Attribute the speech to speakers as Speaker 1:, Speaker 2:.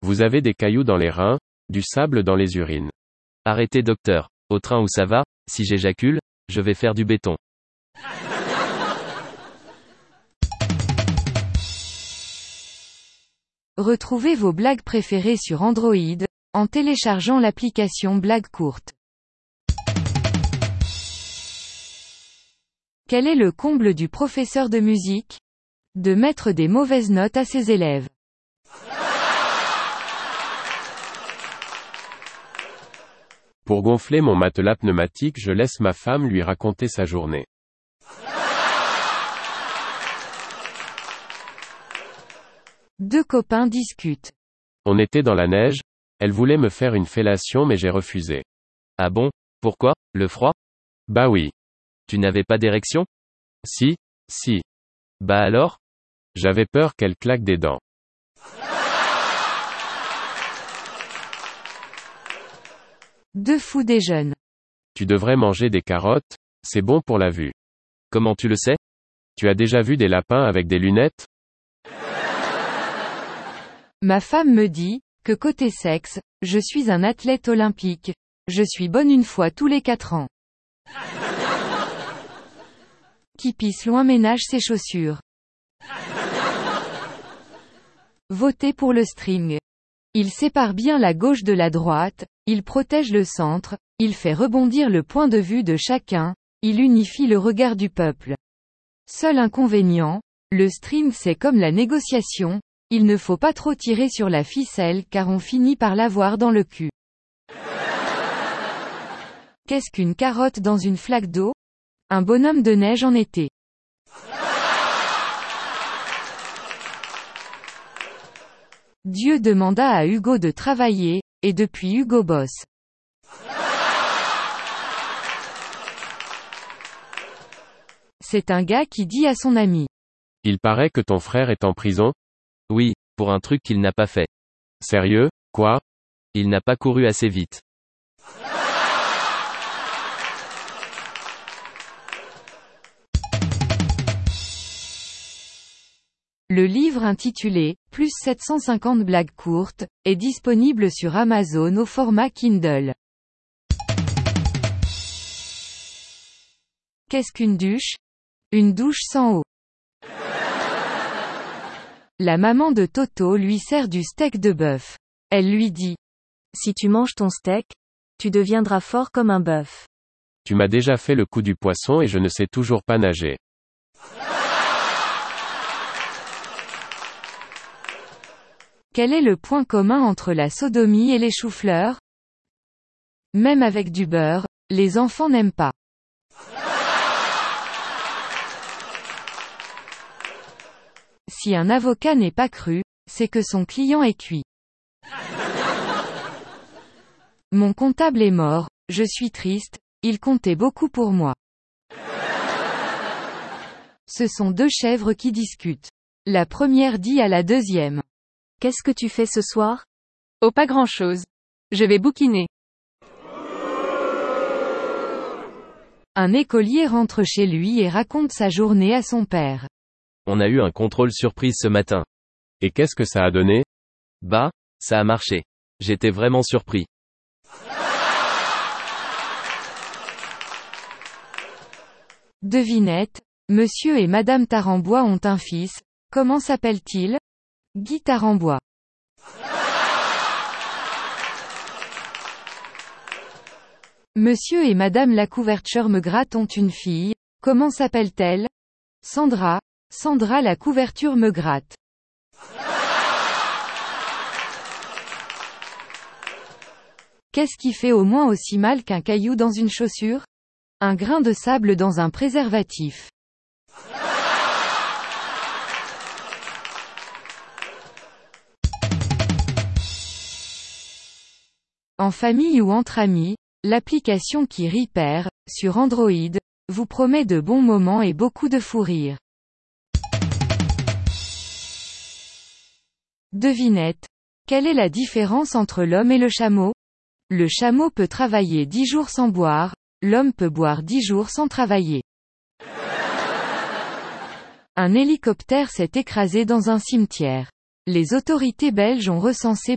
Speaker 1: Vous avez des cailloux dans les reins, du sable dans les urines.
Speaker 2: Arrêtez docteur. Au train où ça va, si j'éjacule, je vais faire du béton.
Speaker 3: Retrouvez vos blagues préférées sur Android, en téléchargeant l'application Blague Courte. Quel est le comble du professeur de musique? De mettre des mauvaises notes à ses élèves.
Speaker 1: Pour gonfler mon matelas pneumatique, je laisse ma femme lui raconter sa journée.
Speaker 3: Deux copains discutent.
Speaker 1: On était dans la neige, elle voulait me faire une fellation mais j'ai refusé.
Speaker 2: Ah bon? Pourquoi? Le froid?
Speaker 1: Bah oui.
Speaker 2: Tu n'avais pas d'érection?
Speaker 1: Si.
Speaker 2: Bah alors?
Speaker 1: J'avais peur qu'elle claque des dents.
Speaker 3: Deux fous déjeunent.
Speaker 1: Tu devrais manger des carottes, c'est bon pour la vue.
Speaker 2: Comment tu le sais?
Speaker 1: Tu as déjà vu des lapins avec des lunettes?
Speaker 3: Ma femme me dit, que côté sexe, je suis un athlète olympique. Je suis bonne une fois tous les 4 ans. Qui pisse loin ménage ses chaussures. Votez pour le string. Il sépare bien la gauche de la droite, il protège le centre, il fait rebondir le point de vue de chacun, il unifie le regard du peuple. Seul inconvénient, le string c'est comme la négociation, il ne faut pas trop tirer sur la ficelle car on finit par l'avoir dans le cul. Qu'est-ce qu'une carotte dans une flaque d'eau? Un bonhomme de neige en été. Dieu demanda à Hugo de travailler, et depuis Hugo bosse. C'est un gars qui dit à son ami.
Speaker 1: Il paraît que ton frère est en prison?
Speaker 2: Oui, pour un truc qu'il n'a pas fait.
Speaker 1: Sérieux, quoi?
Speaker 2: Il n'a pas couru assez vite.
Speaker 3: Le livre intitulé « Plus 750 blagues courtes » est disponible sur Amazon au format Kindle. Qu'est-ce qu'une douche? Une douche sans eau. La maman de Toto lui sert du steak de bœuf. Elle lui dit:
Speaker 4: Si tu manges ton steak, tu deviendras fort comme un bœuf.
Speaker 1: Tu m'as déjà fait le coup du poisson et je ne sais toujours pas nager.
Speaker 3: Quel est le point commun entre la sodomie et les choux-fleurs? Même avec du beurre, les enfants n'aiment pas. Si un avocat n'est pas cru, c'est que son client est cuit. Mon comptable est mort, je suis triste, il comptait beaucoup pour moi. Ce sont deux chèvres qui discutent. La première dit à la deuxième:
Speaker 4: Qu'est-ce que tu fais ce soir?
Speaker 5: Oh, pas grand-chose. Je vais bouquiner.
Speaker 3: Un écolier rentre chez lui et raconte sa journée à son père.
Speaker 2: On a eu un contrôle surprise ce matin.
Speaker 1: Et qu'est-ce que ça a donné?
Speaker 2: Bah, ça a marché. J'étais vraiment surpris.
Speaker 3: Devinette, Monsieur et Madame Tarambois ont un fils, comment s'appelle-t-il? Guy Tarambois. Monsieur et Madame la couverture me gratte ont une fille, comment s'appelle-t-elle? Sandra, Sandra la couverture me gratte. Qu'est-ce qui fait au moins aussi mal qu'un caillou dans une chaussure? Un grain de sable dans un préservatif. En famille ou entre amis, l'application qui rit perd, sur Android, vous promet de bons moments et beaucoup de fou rire. Devinette. Quelle est la différence entre l'homme et le chameau? Le chameau peut travailler 10 jours sans boire, l'homme peut boire 10 jours sans travailler. Un hélicoptère s'est écrasé dans un cimetière. Les autorités belges ont recensé